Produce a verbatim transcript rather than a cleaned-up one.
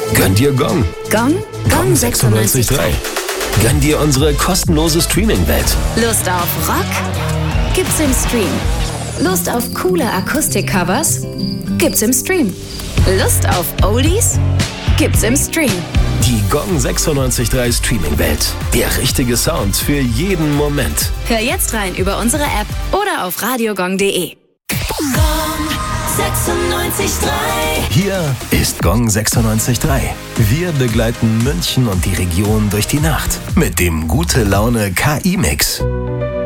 Gönn dir Gong. Gong? Gong sechsundneunzig Komma drei. Gönn dir unsere kostenlose Streaming-Welt. Lust auf Rock? Gibt's im Stream. Lust auf coole Akustik-Covers? Gibt's im Stream. Lust auf Oldies? Gibt's im Stream. Die Gong sechsundneunzig Komma drei Streaming-Welt. Der richtige Sound für jeden Moment. Hör jetzt rein über unsere App oder auf radiogong punkt de. Gong sechsundneunzig Komma drei. Hier ist Gong sechsundneunzig Komma drei. Wir begleiten München und die Region durch die Nacht mit dem Gute Laune K I-Mix.